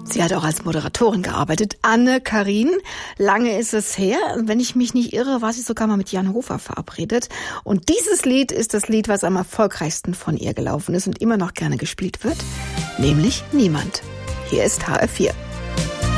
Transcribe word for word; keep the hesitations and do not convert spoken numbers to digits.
Sie hat auch als Moderatorin gearbeitet. Anne-Karin, lange ist es her. Wenn ich mich nicht irre, war sie sogar mal mit Jan Hofer verabredet. Und dieses Lied ist das Lied, was am erfolgreichsten von ihr gelaufen ist und immer noch gerne gespielt wird. Nämlich Niemand. Hier ist H R vier.